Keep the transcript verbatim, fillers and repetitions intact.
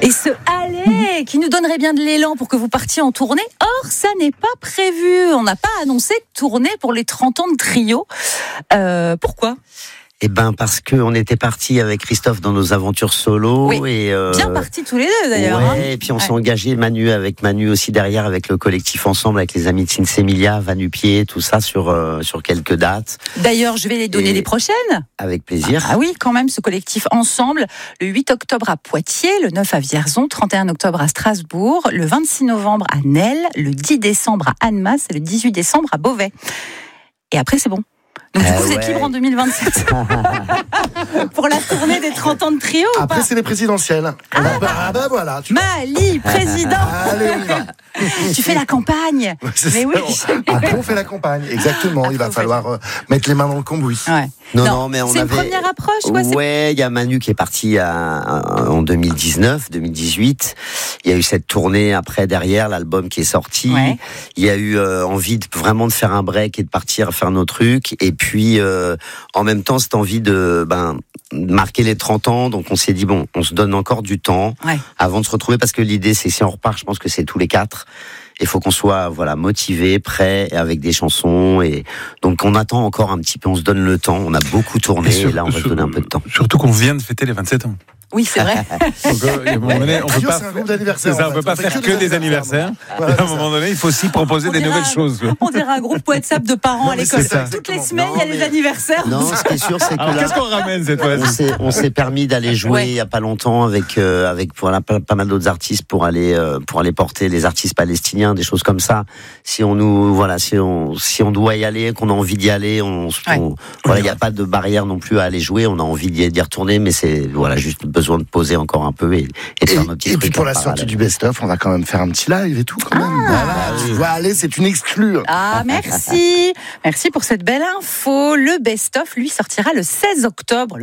Et ce aller qui nous donnerait bien de l'élan pour que vous partiez en tournée. Or, ça n'est pas prévu. On n'a pas annoncé de tournée pour les trente ans de Trio. Euh, pourquoi ? Eh ben parce que on était parti avec Christophe dans nos aventures solo oui, et euh, bien partis tous les deux d'ailleurs. Ouais, hein. et puis on ouais. s'est engagé Manu avec Manu aussi derrière avec le collectif ensemble avec les amis de Sinsemilia, Vanupier, tout ça sur euh, sur quelques dates. D'ailleurs, je vais les donner et les prochaines. Avec plaisir. Ah, ah oui, quand même ce collectif ensemble, le huit octobre à Poitiers, le neuf à Vierzon, trente et un octobre à Strasbourg, le vingt-six novembre à Nesle, le dix décembre à Annemasse et le dix-huit décembre à Beauvais. Et après c'est bon. Donc du coup, euh, vous ouais. êtes libre en deux mille vingt-sept pour la tournée des trente ans de Trio. Après, ou pas c'est les présidentielles. Ah, bah, ah bah voilà. Tu... Mali, président. Allez, on y va. Tu fais la campagne. C'est Mais oui. Après, on fait la campagne. Exactement. Après, Il va on fait- falloir euh, mettre les mains dans le cambouis. Ouais. Non, non, mais on c'est avait. une première approche, quoi. c'est- Ouais, il y a Manu qui est parti à, en deux mille dix-neuf, deux mille dix-huit. Il y a eu cette tournée après derrière l'album qui est sorti. Ouais. Il y a eu euh, envie de vraiment de faire un break et de partir faire nos trucs. Et puis euh, en même temps, cette envie de ben de marquer les trente ans. Donc on s'est dit bon, on se donne encore du temps Ouais. avant de se retrouver parce que l'idée c'est si on repart, je pense que c'est tous les quatre. Il faut qu'on soit voilà motivé, prêt, avec des chansons et donc on attend encore un petit peu, on se donne le temps. On a beaucoup tourné et, sur- là on va se sur- donner un peu de temps. Surtout qu'on vient de fêter les vingt-sept ans. Oui, c'est vrai. Donc, euh, à un moment donné, on peut Trio, pas, c'est un groupe d'anniversaire. c'est ça, en on fait. peut pas fait faire que des anniversaires. Voilà, Et à un c'est ça. moment donné, il faut aussi proposer On des dirait nouvelles un- choses. On dirait un groupe WhatsApp de parents Non, à mais l'école. c'est ça, Toutes les exactement. semaines, il y a Non, les mais- anniversaires. Non, ce qui est sûr, c'est que Alors, là, qu'est-ce qu'on ramène cette on fois-ci? s'est, on s'est permis d'aller jouer Ouais. il y a pas longtemps avec euh, avec voilà, pas, pas mal d'autres artistes pour aller euh, pour aller porter les artistes palestiniens, des choses comme ça. Si on nous voilà, si on si on doit y aller, qu'on a envie d'y aller, on, Ouais. on- voilà, il n'y a pas de barrière non plus à aller jouer. On a envie d'y, d'y retourner, mais c'est voilà juste besoin de poser encore un peu et, et de Et, faire nos petits et trucs puis pour en la sortie parallèle. du best-of, on va quand même faire un petit live et tout quand même. Voilà, tu vois, allez, c'est une exclue. Ah, merci. Merci pour cette belle info. Le best-of, lui, sortira le seize octobre.